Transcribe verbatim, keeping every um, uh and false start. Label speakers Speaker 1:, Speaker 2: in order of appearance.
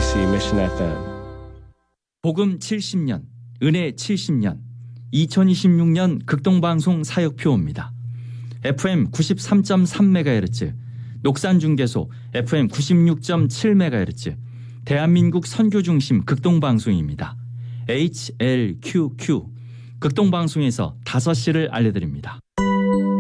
Speaker 1: 케이비씨 Mission 에프엠.
Speaker 2: 복음 칠십 년, 은혜 칠십 년, 이천이십육 년 극동방송 사역표입니다. 에프엠 구십삼 점 삼 메가헤르츠, 녹산중계소 에프엠 구십육 점 칠 메가헤르츠, 대한민국 선교중심 극동방송입니다. 에이치엘큐큐 극동방송에서 다섯 시를 알려드립니다.